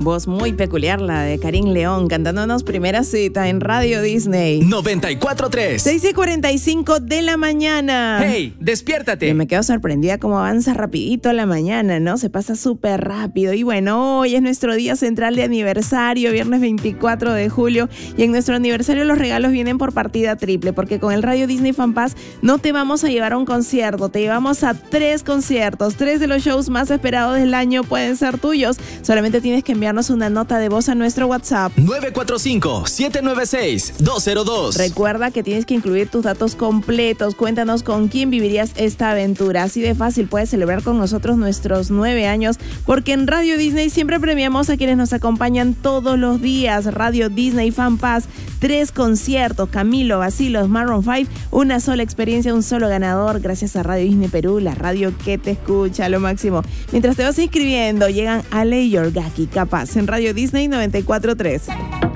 Voz muy peculiar, la de Karim León, cantándonos Primera Cita en Radio Disney. 94.3. 6:45 de la mañana. ¡Hey, despiértate! Yo me quedo sorprendida cómo avanza rapidito la mañana, ¿no? Se pasa súper rápido. Y bueno, hoy es nuestro día central de aniversario, viernes 24 de julio. Y en nuestro aniversario los regalos vienen por partida triple, porque con el Radio Disney Fan Pass no te vamos a llevar a un concierto, te llevamos a 3 conciertos. 3 de los shows más esperados del año pueden ser tuyos. Solamente tienes que enviarnos una nota de voz a nuestro WhatsApp 945-796-202. Recuerda que tienes que incluir tus datos completos. Cuéntanos con quién vivirías esta aventura. Así de fácil puedes celebrar con nosotros nuestros 9 años, porque en Radio Disney siempre premiamos a quienes nos acompañan todos los días. Radio Disney Fan Pass, 3 conciertos, Camilo, Bacilos, Maroon 5, una sola experiencia, un solo ganador, gracias a Radio Disney Perú, la radio que te escucha, lo máximo. Mientras te vas inscribiendo, llegan Ale y Yorgaki, Capaz, en Radio Disney 94.3.